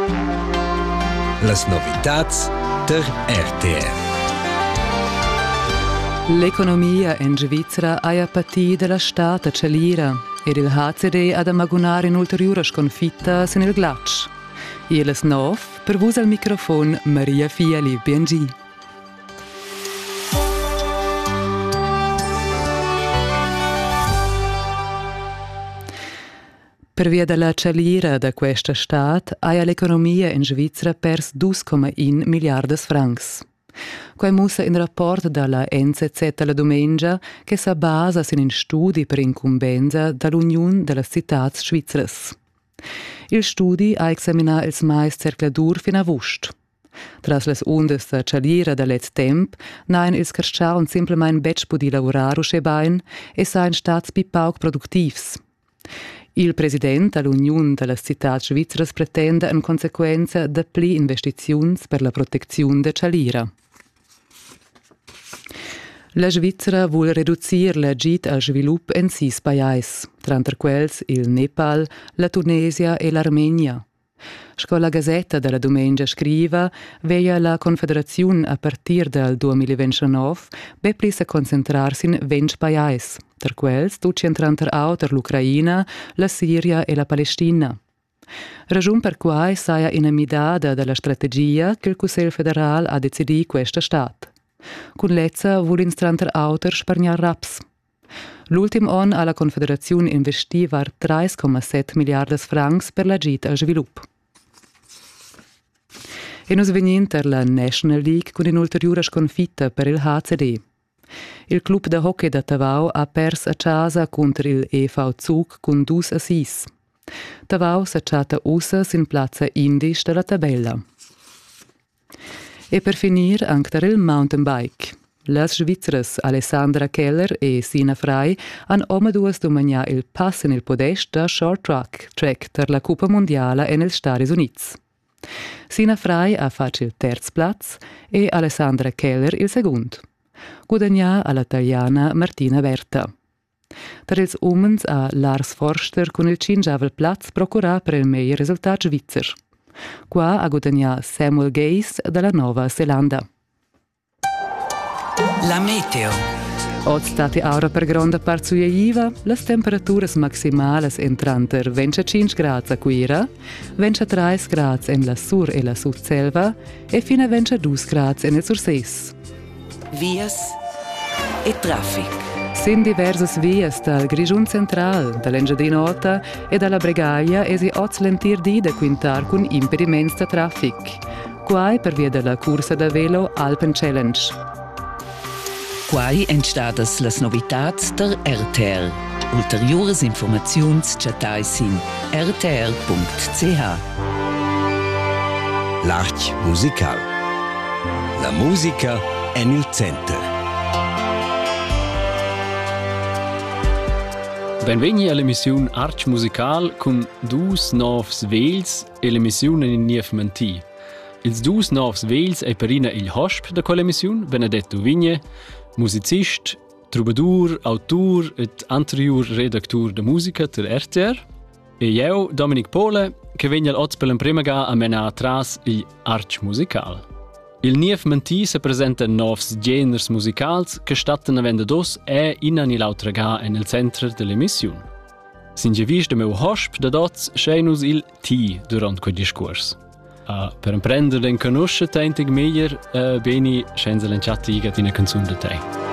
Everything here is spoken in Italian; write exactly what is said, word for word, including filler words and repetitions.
Las novitats der R T R. L'economia in Svizzera ha patito dalla stata celira ed il H C D ha da magunare in ulteriore sconfitta sin il glatsch. E les nov, per vos al microfono Maria Fiali, B N G. Per via della celira da questa stat, ha l'economia in Svizzera pers due virgola uno miliardi francs. Quai mussa in rapport dalla N Z Z la domenica che sa basa in studi per incumbenza dall'Unione delle Città Svizzeras. Il studi ha esaminato il mais cercladur fino a vust. Tras les ondes da celira da let's temp, nain ils carschaun simplement betsch pudi lavorare usche bain e sain stats pipauc productivs. Il presidente dell'Unione delle Città Svizzeras pretende in conseguenza de pli investiziuns per la protezione de celira. La Svizzera vuol riducir la git al svilup en sis pajais, tranter quels il Nepal, la Tunesia e l'Armenia. Sco la Gazzetta della domenica scriva, veia la Confederazione a partir del duemilaventinove bepli a concentrarsi in venti pajais, ter quels tu centranter auter l'Ucraina, la Siria e la Palestina. Ragion per quai saia in amidada della strategia che il Consiglio federale ha decidì questa stat. Con lezza vuol instranter auter spargnar raps. L'ultim on alla Confederazione investiva tre virgola sette miliardi francs per la gita al svilup. E nos veninter la National League con un'ulteriore sconfitta per il H C D. Il club de hockey da Tavau ha pers a casa contro il E V Zug con due a sei. Tavau s'ha chata ussa sin plazza indisch della tabella. E per finir anche il mountain bike. Las Svizzeras Alessandra Keller e Sina Frei han ome duas domagna il pass in il podest da short track track per la Coppa Mondiale e nel Stati Uniti. Sina Frei ha fatto il terzo platz e Alessandra Keller il secondo. Guadagna alla italiana Martina Berta. Per ils umens ha Lars Forster con il cingiavel platz procura per il meglio risultato svizzer. Qua ha guadagna Samuel Geis dalla Nuova Zelanda. La meteo. Od stati ora per grande part suieva, las temperaturas maximales entranter venticinque gradi a Quira, ventitré gradi en la sur e la sud-selva e fino a ventidue gradi en il surses. Vias e traffic. Sin diversas vias dal Grigiun Central, dall'Engiadina Nota e dalla Bregaglia e si oz lentir di da quintar con impediments da traffic. Quai per via della corsa da velo Alpen Challenge. Quai entstadas las novitats der R T R. Ulteriores informaziuns chatai sin r t r punct c h. L'Arch musical. La musica è nel center. Benvegni all'emissione Arch Musical con due novs vels e l'emissione in Nief Menti. Ils due novs vels è perina il hosp da quell'emissione, Benedetto Vigne, musicist, troubadour, autor et anterior redaktur de musica der R T R. E io, Dominic Pole, che vegna l'oz per l'imprima ga a mena tras il Arch Musical. Il Nief Menti se presenta novs geners musicals che statten avendo dos e in ani l'altra ga nel centro dell'emissione. S'ingevis de meu hosp da dots sceinus il T durant quel discurs. Uh, per imprendere in conosce tentig meglio uh, bene scenza lanciati in una canzone di te.